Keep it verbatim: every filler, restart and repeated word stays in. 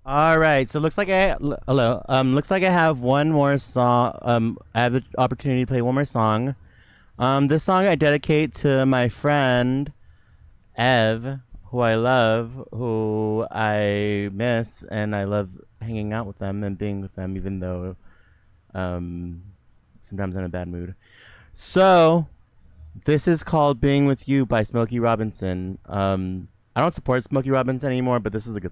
All right. So looks like I l- hello. Um, looks like I have one more song. Um, I have the opportunity to play one more song. Um, this song I dedicate to my friend Ev, who I love, who I miss, and I love hanging out with them and being with them, even though um sometimes I'm in a bad mood. So this is called "Being with You" by Smokey Robinson. Um, I don't support Smokey Robinson anymore, but this is a good